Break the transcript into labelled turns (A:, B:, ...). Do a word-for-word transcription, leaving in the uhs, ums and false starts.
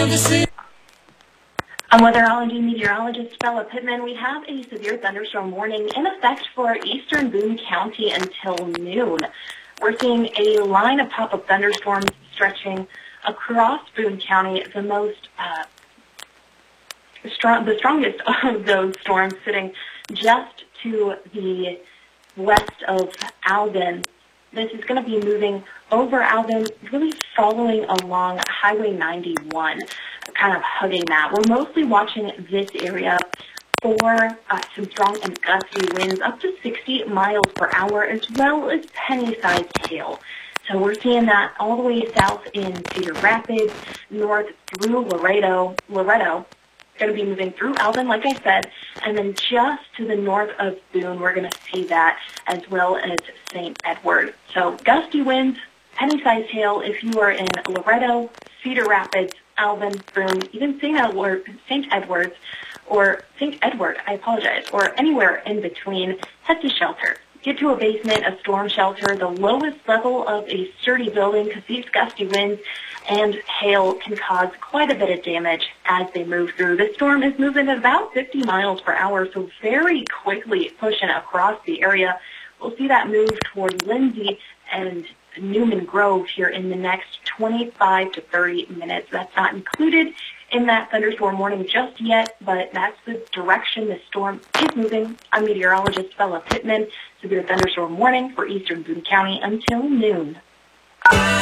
A: I'm weatherology meteorologist Bella Pittman. We have a severe thunderstorm warning in effect for eastern Boone County until noon. We're seeing a line of pop-up thunderstorms stretching across Boone County, the most uh, strong, the strongest of those storms sitting just to the west of Alvin. This is going to be moving over Alvin, really following along Highway ninety-one, kind of hugging that. We're mostly watching this area for uh, some strong and gusty winds, up to sixty miles per hour, as well as penny-sized hail. So we're seeing that all the way south in Cedar Rapids, north through Laredo. Loretto, going to be moving through Alvin, like I said, and then just to the north of Boone, we're going to see that, as well as Saint Edward. So gusty winds, penny-sized hail if you are in Loretto, Cedar Rapids, Alvin, Boone, even Saint Edward, Saint Edwards, or Saint Edward, I apologize, or anywhere in between, head to shelter. Get to a basement, a storm shelter, the lowest level of a sturdy building, because these gusty winds and hail can cause quite a bit of damage as they move through. The storm is moving at about fifty miles per hour, so very quickly pushing across the area. We'll see that move toward Lindsay and Newman Grove here in the next twenty-five to thirty minutes. That's not included in that thunderstorm warning just yet, but that's the direction the storm is moving. I'm meteorologist Bella Pittman. Severe thunderstorm warning for eastern Boone County until noon.